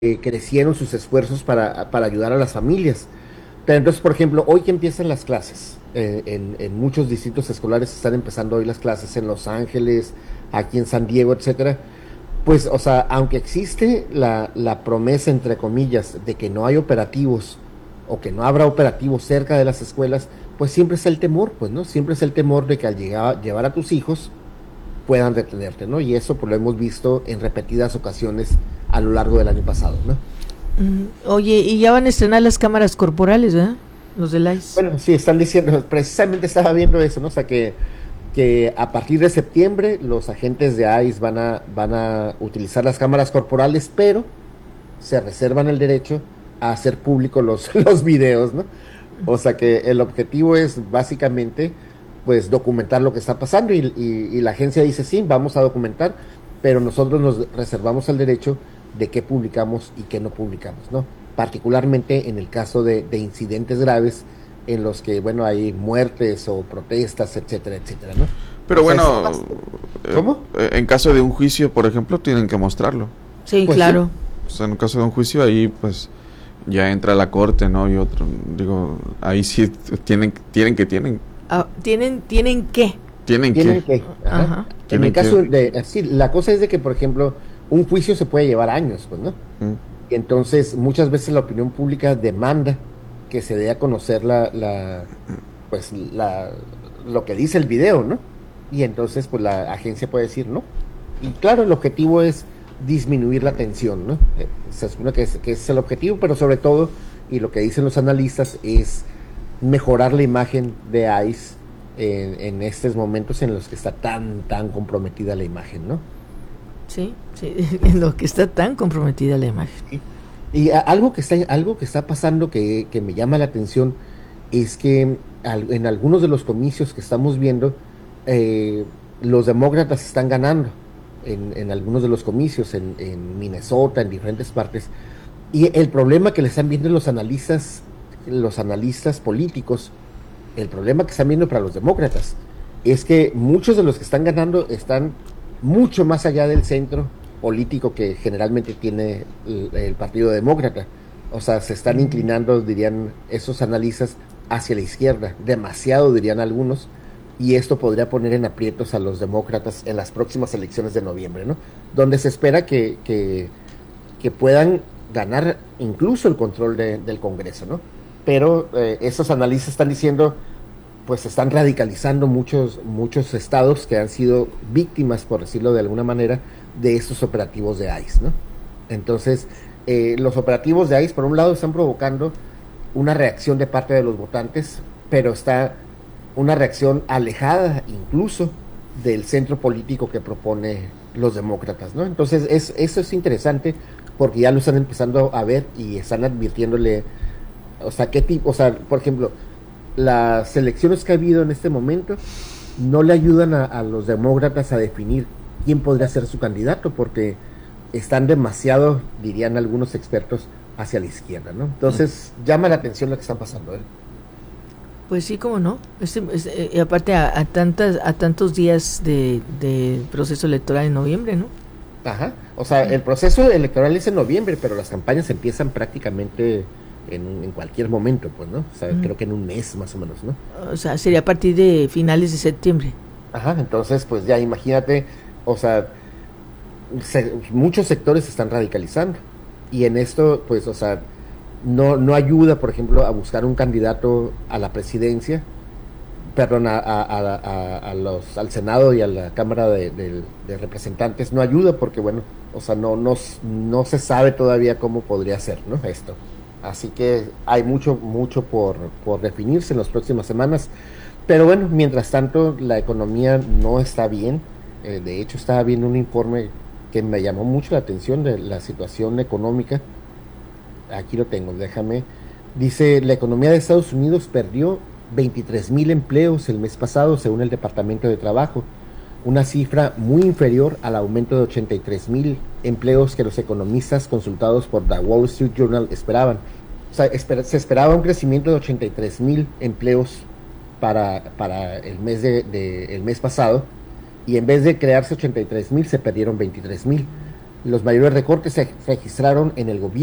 crecieron sus esfuerzos para ayudar a las familias. Pero entonces, por ejemplo, hoy que empiezan las clases, en muchos distritos escolares están empezando hoy las clases en Los Ángeles, aquí en San Diego, etcétera. Pues, o sea, aunque existe la promesa, entre comillas, de que no hay operativos o que no habrá operativos cerca de las escuelas, pues siempre es el temor, pues, ¿no? Siempre es el temor de que al llevar a tus hijos puedan detenerte, ¿no? Y eso pues lo hemos visto en repetidas ocasiones a lo largo del año pasado, ¿no? Oye, y ya van a estrenar las cámaras corporales, ¿verdad? Los del ICE. Bueno, sí, están diciendo, precisamente estaba viendo eso, ¿no? O sea, que a partir de septiembre los agentes de ICE van a utilizar las cámaras corporales, pero se reservan el derecho a hacer público los videos, ¿no? O sea que el objetivo es básicamente pues documentar lo que está pasando y la agencia dice sí, vamos a documentar, pero nosotros nos reservamos el derecho de qué publicamos y qué no publicamos, ¿no? Particularmente en el caso de incidentes graves en los que, bueno, hay muertes o protestas, etcétera, etcétera, ¿no? Pero O sea, bueno, ¿cómo? en caso de un juicio, por ejemplo, tienen que mostrarlo. Sí, Pues claro. O sea, en caso de un juicio, ahí pues ya entra la corte, ¿no? Y otro, digo, ahí sí tienen. ¿Tienen qué? Tienen Tienen que. que, ajá. Ajá. En el Tienen que. caso de, sí, la cosa es de que, por ejemplo, un juicio se puede llevar años, pues, ¿no? Mm. Y entonces, muchas veces la opinión pública demanda que se dé a conocer pues, lo que dice el video, ¿no? Y entonces, pues, la agencia puede decir no. Y claro, el objetivo es disminuir la tensión, ¿no? Se supone que es el objetivo, pero sobre todo, y lo que dicen los analistas, es mejorar la imagen de ICE en estos momentos en los que está tan comprometida la imagen, ¿no? Sí, sí, en lo que está tan comprometida la imagen. Y algo que está pasando que me llama la atención es que en algunos de los comicios que estamos viendo, los demócratas están ganando en algunos de los comicios, en Minnesota, en diferentes partes. Y el problema que le están viendo los analistas políticos, el problema que están viendo para los demócratas, es que muchos de los que están ganando están mucho más allá del centro político que generalmente tiene el Partido Demócrata. O sea, se están inclinando, dirían esos analistas, hacia la izquierda, demasiado, dirían algunos, y esto podría poner en aprietos a los demócratas en las próximas elecciones de noviembre, ¿no? Donde se espera que puedan ganar incluso el control del Congreso, ¿no? Pero esos analistas están diciendo, pues se están radicalizando muchos estados que han sido víctimas, por decirlo de alguna manera, de estos operativos de ICE, ¿no? Entonces, los operativos de ICE, por un lado, están provocando una reacción de parte de los votantes, pero está una reacción alejada incluso del centro político que propone los demócratas, ¿no? Entonces, eso es interesante porque ya lo están empezando a ver y están advirtiéndole, o sea, qué tipo, o sea, por ejemplo, las elecciones que ha habido en este momento no le ayudan a los demócratas a definir quién podría ser su candidato, porque están demasiado, dirían algunos expertos, hacia la izquierda, ¿no? Entonces, llama la atención lo que está pasando, ¿eh? Pues sí, cómo no. Aparte a tantos días de proceso electoral en noviembre, ¿no? Ajá. O sea, el proceso electoral es en noviembre, pero las campañas empiezan prácticamente en cualquier momento, pues, ¿no? O sea, creo que en un mes más o menos, ¿no? O sea, sería a partir de finales de septiembre. Ajá, entonces, pues ya imagínate, o sea, muchos sectores se están radicalizando. Y en esto, pues, o sea, no ayuda, por ejemplo, a buscar un candidato a la presidencia, perdón, al Senado y a la Cámara de Representantes, no ayuda porque, bueno, o sea, no se sabe todavía cómo podría ser, ¿no? Esto. Así que hay mucho por definirse en las próximas semanas. Pero bueno, mientras tanto, la economía no está bien. De hecho, estaba viendo un informe que me llamó mucho la atención de la situación económica. Aquí lo tengo, déjame. Dice, la economía de Estados Unidos perdió 23,000 empleos el mes pasado, según el Departamento de Trabajo, una cifra muy inferior al aumento de 83,000 empleos que los economistas consultados por The Wall Street Journal esperaban. O sea, se esperaba un crecimiento de 83,000 empleos para el mes pasado, y en vez de crearse 83,000 se perdieron 23,000. Los mayores recortes se registraron en el gobierno